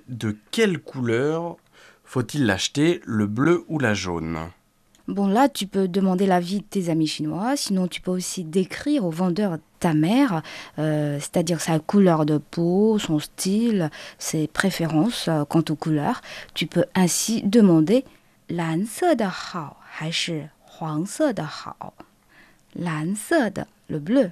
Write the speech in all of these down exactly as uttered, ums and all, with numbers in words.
de quelle couleur faut-il l'acheter, le bleu ou la jaune? Bon, là, tu peux demander l'avis de tes amis chinois. Sinon, tu peux aussi décrire au vendeur ta mère, euh, c'est-à-dire sa couleur de peau, son style, ses préférences euh, quant aux couleurs. Tu peux ainsi demander 蓝色的好还是黄色的好？蓝色的 le bleu,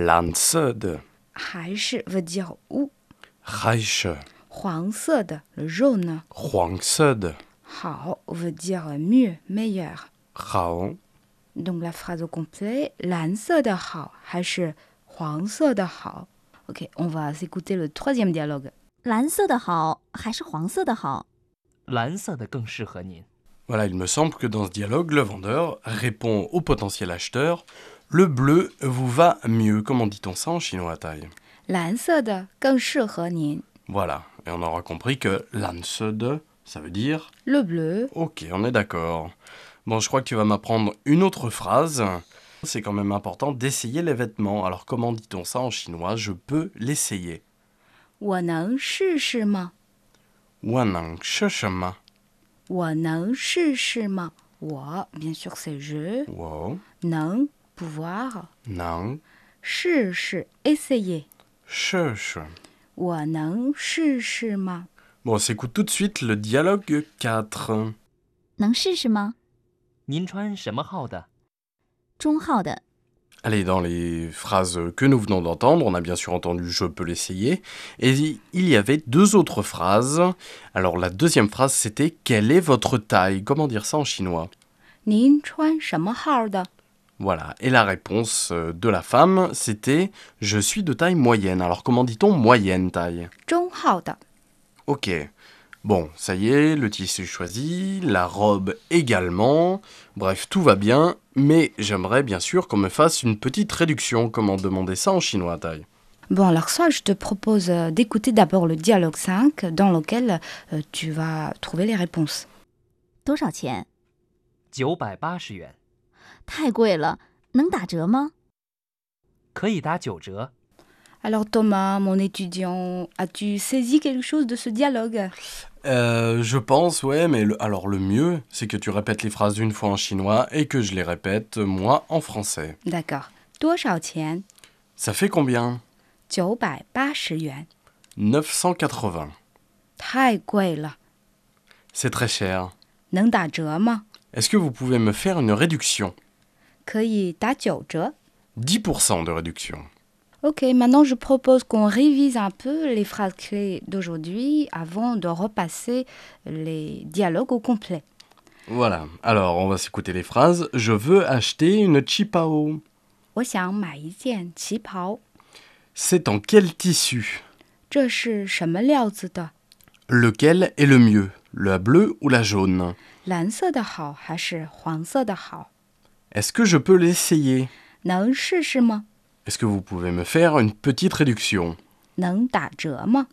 Lansed, 还是 veut dire ou, Reich, 黄色的 le jaune, Huangsed, 好 veut dire mieux, meilleur. Rao. Donc la phrase au complet, 蓝色的好还是黄色的好？ Ok, on va s'écouter le troisième dialogue. 蓝色的好还是黄色的好？ 蓝色的更适合您。 Voilà, il me semble que dans ce dialogue, le vendeur répond au potentiel acheteur « Le bleu vous va mieux ». Comment dit-on ça en chinois, Taille? 蓝色的更适合您。 Voilà, et on aura compris que « lansed », ça veut dire Le bleu. « Ok, on est d'accord ». Bon, je crois que tu vas m'apprendre une autre phrase. C'est quand même important d'essayer les vêtements. Alors, comment dit-on ça en chinois? Je peux l'essayer. 我能试试吗？ Wanang sheshema. 我能试试吗？我 bien sûr c'est je. Wow. 能 pouvoir. Nang 试试 essayer. shesh. 我能试试吗？ Bon, on s'écoute tout de suite le dialogue quatre. 能试试吗？ 您穿什么号的？ 中号的。 Allez, dans les phrases que nous venons d'entendre, on a bien sûr entendu « je peux l'essayer ». Et il y avait deux autres phrases. Alors, la deuxième phrase, c'était « quelle est votre taille ?» Comment dire ça en chinois? 您穿什么号的？ Voilà. Et la réponse de la femme, c'était « je suis de taille moyenne ». Alors, comment dit-on moyenne taille? 中号的。 Ok. Bon, ça y est, le tissu choisi, la robe également. Bref, tout va bien, mais j'aimerais bien sûr qu'on me fasse une petite réduction. Comment demander ça en chinois, Taille? Bon, alors ça, je te propose euh, d'écouter d'abord le dialogue cinq, dans lequel euh, tu vas trouver les réponses. 多少钱？ 九百八十元， 太贵了，能打折吗？ 可以打九折。 Alors Thomas, mon étudiant, as-tu saisi quelque chose de ce dialogue? Euh, je pense, ouais, mais le, alors le mieux, c'est que tu répètes les phrases une fois en chinois et que je les répète, moi, en français. D'accord. 多少钱？ Ça fait combien? 九百八十元。 neuf cent quatre-vingts. 太贵了， C'est très cher. 能打折吗？ Est-ce que vous pouvez me faire une réduction? 可以打九折。 dix pour cent de réduction. Ok, maintenant je propose qu'on révise un peu les phrases clés d'aujourd'hui avant de repasser les dialogues au complet. Voilà, alors on va s'écouter les phrases. Je veux acheter une chipao. 我想买一件旗袍， C'est en quel tissu? 这是什么料子的？ Lequel est le mieux? La bleue ou la jaune? 蓝色的好还是黄色的好？ Est-ce que je peux l'essayer? 能试试吗？ Est-ce que vous pouvez me faire une petite réduction? 能打折吗？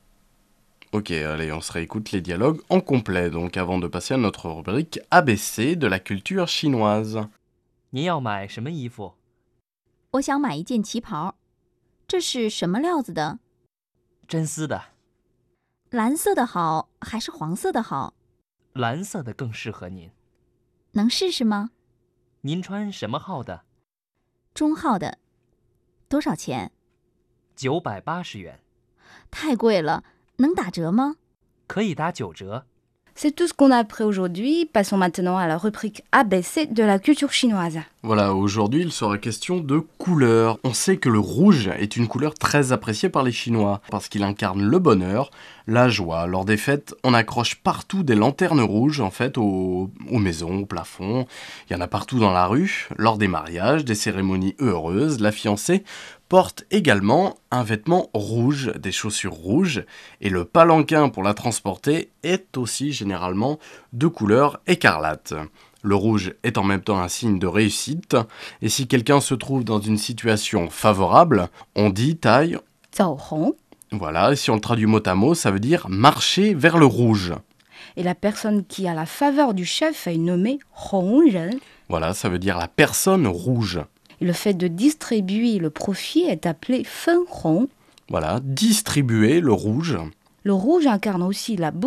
Ok, allez, on se réécoute les dialogues en complet, donc avant de passer à notre rubrique A B C de la culture chinoise. 您要买什么衣服？ 我想买一件旗袍，这是什么料子的？ 真丝的， 蓝色的好还是黄色的好？ 蓝色的更适合您。 能试试吗？ 您穿什么号的？ 中号的。多少钱？ 九百八十元， 太贵了，能打折吗？ 可以打九折。 C'est tout ce qu'on a appris aujourd'hui. Passons maintenant à la rubrique A B C de la culture chinoise. Voilà, aujourd'hui il sera question de couleur. On sait que le rouge est une couleur très appréciée par les Chinois parce qu'il incarne le bonheur, la joie. Lors des fêtes, on accroche partout des lanternes rouges en fait aux, aux maisons, au plafond. Il y en a partout dans la rue. Lors des mariages, des cérémonies heureuses, la fiancée porte également un vêtement rouge, des chaussures rouges, et le palanquin pour la transporter est aussi généralement de couleur écarlate. Le rouge est en même temps un signe de réussite, et si quelqu'un se trouve dans une situation favorable, on dit taille. 走红. Voilà, et si on le traduit mot à mot, ça veut dire marcher vers le rouge. Et la personne qui a la faveur du chef est nommée 红人. Voilà, ça veut dire la personne rouge. Et le fait de distribuer le profit est appelé 分红. Voilà, distribuer le rouge. Le rouge incarne aussi la beauté.